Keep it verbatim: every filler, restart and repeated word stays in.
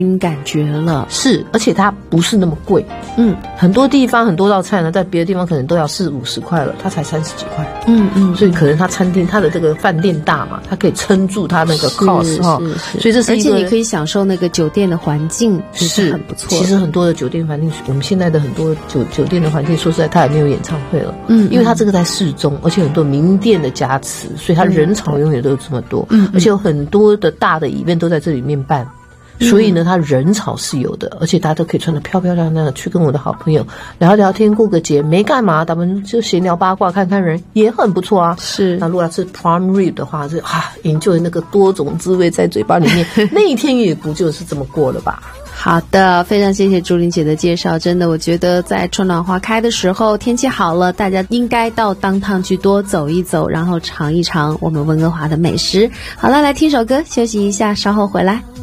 感觉了。 是，而且它不是那么贵。嗯，很多地方很多道菜呢，在别的地方可能都要四五十块了，它才三十几块。嗯嗯，所以可能它餐厅它的这个饭店大嘛，它可以撑住它那个 cost 哈。所以这是一个， 而且你可以享受那个酒店的环境，是很不错。 其实很多的酒店环境，我们现在的很多酒酒店的环境，说实在，它也没有演唱会了。嗯，因为它这个在市中，而且很多名店的加持，所以它人潮永远都有这么多。嗯，而且有很多的大的event都在这里面办。所以呢，它人潮是有的，而且大家都可以穿得漂漂亮亮的去跟我的好朋友聊聊天，过个节，没干嘛，咱们就闲聊八卦，看看人也很不错啊。是，那如果要吃 prime rib 的话，就啊，enjoy那个多种滋味在嘴巴里面，那一天也不就是这么过了吧？ 好的，非常谢谢竹林姐的介绍。真的，我觉得在春暖花开的时候，天气好了，大家应该到downtown去多走一走，然后尝一尝我们温哥华的美食。好了，来听首歌休息一下，稍后回来。